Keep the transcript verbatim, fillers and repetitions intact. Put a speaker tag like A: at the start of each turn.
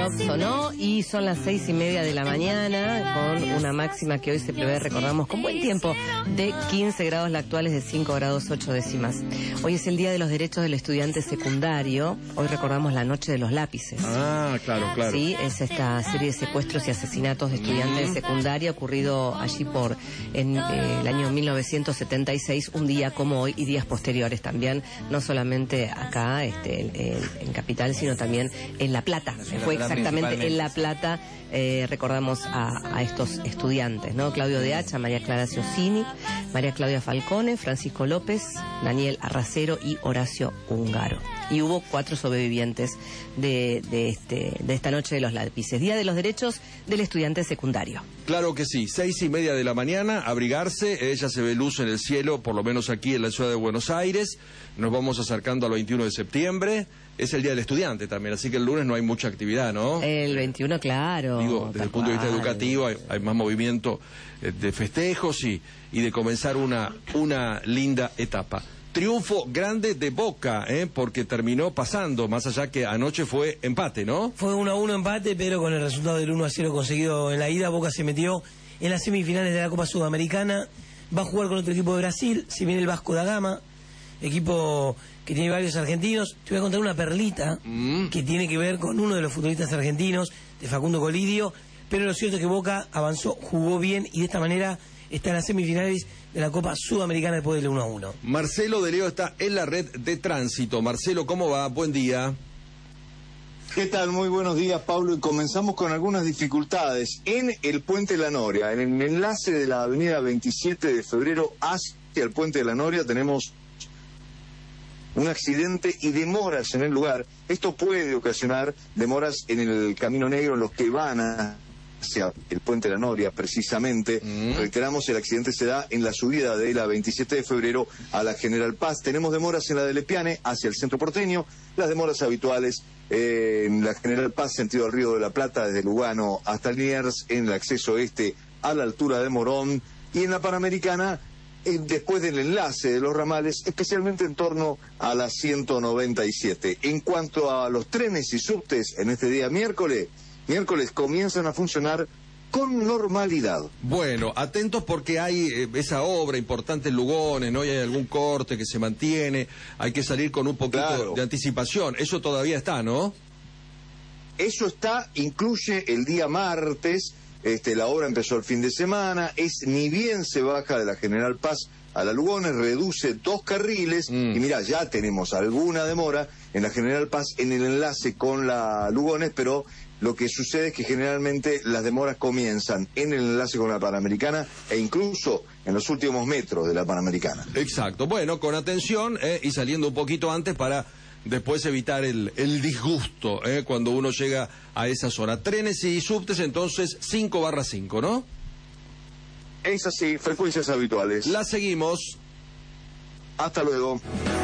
A: Stop sonó y son las seis y media de la mañana con una máxima que hoy se prevé, recordamos, con buen tiempo de quince grados, la actual es de cinco grados ocho décimas. Hoy es el Día de los Derechos del Estudiante Secundario, hoy recordamos la Noche de los Lápices.
B: Ah, claro, claro.
A: Sí, es esta serie de secuestros y asesinatos de estudiantes de secundaria ocurrido allí por en eh, el año mil novecientos setenta y seis, un día como hoy y días posteriores también, no solamente acá este, en, en Capital, sino también en La Plata. Fue exactamente en La Plata, eh, recordamos a, a estos estudiantes, ¿no? Claudio de Hacha, María Clara Ciosini, María Claudia Falcone, Francisco López, Daniel Arracero y Horacio Húngaro. Y hubo cuatro sobrevivientes de, de, este, de esta Noche de los Lápices. Día de los Derechos del Estudiante Secundario.
B: Claro que sí, seis y media de la mañana, abrigarse, ella se ve luz en el cielo, por lo menos aquí en la ciudad de Buenos Aires. Nos vamos acercando al veintiuno de septiembre, es el Día del Estudiante también, así que el lunes no hay mucha actividad, ¿no?
A: El veintiuno, claro.
B: Digo, desde el punto de vista educativo hay, hay más movimiento eh, de festejos y, y de comenzar una, una linda etapa. Triunfo grande de Boca, ¿eh? Porque terminó pasando, más allá que anoche fue empate, ¿no?
C: Fue uno a uno empate, pero con el resultado del uno a cero conseguido en la ida, Boca se metió en las semifinales de la Copa Sudamericana. Va a jugar con otro equipo de Brasil, si viene el Vasco da Gama, equipo que tiene varios argentinos. Te voy a contar una perlita mm. que tiene que ver con uno de los futbolistas argentinos, de Facundo Colidio, pero lo cierto es que Boca avanzó, jugó bien y de esta manera está en las semifinales de la Copa Sudamericana después del uno a uno.
B: Marcelo de Leo está en la red de tránsito. Marcelo, ¿cómo va? Buen día.
D: ¿Qué tal? Muy buenos días, Pablo. Y comenzamos con algunas dificultades en el Puente de la Noria. En el enlace de la avenida veintisiete de febrero hacia el Puente de la Noria tenemos un accidente y demoras en el lugar. Esto puede ocasionar demoras en el Camino Negro, en los que van a hacia el Puente de la Noria, precisamente. Mm. Reiteramos, el accidente se da en la subida de la veintisiete de febrero a la General Paz. Tenemos demoras en la de Lepiane hacia el centro porteño, las demoras habituales eh, en la General Paz, sentido del Río de la Plata, desde Lugano hasta Liniers, en el acceso este a la altura de Morón, y en la Panamericana, eh, después del enlace de los ramales, especialmente en torno a la ciento noventa y siete. En cuanto a los trenes y subtes, en este día miércoles, miércoles comienzan a funcionar con normalidad.
B: Bueno, atentos porque hay eh, esa obra importante en Lugones, ¿no? Y hay algún corte que se mantiene, hay que salir con un poquito claro. de anticipación. Eso todavía está, ¿no?
D: Eso está, incluye el día martes, este, la obra empezó el fin de semana, es ni bien se baja de la General Paz a la Lugones, reduce dos carriles, mm. y mira, ya tenemos alguna demora en la General Paz en el enlace con la Lugones, pero lo que sucede es que generalmente las demoras comienzan en el enlace con la Panamericana e incluso en los últimos metros de la Panamericana.
B: Exacto. Bueno, con atención eh, y saliendo un poquito antes para después evitar el, el disgusto eh, cuando uno llega a esa zona. Trenes y subtes, entonces, cinco barra cinco, ¿no?
D: Es así, frecuencias habituales.
B: La seguimos.
D: Hasta luego.